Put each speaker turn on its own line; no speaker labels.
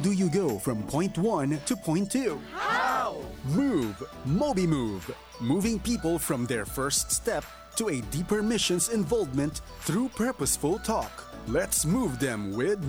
do you go from point 1 to point 2?
How?
Move, Moby Move, moving people from their first step to a deeper mission's involvement through purposeful talk. Let's move them with